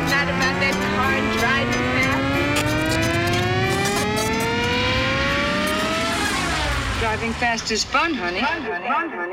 not about that car driving fast? Driving fast is fun, honey.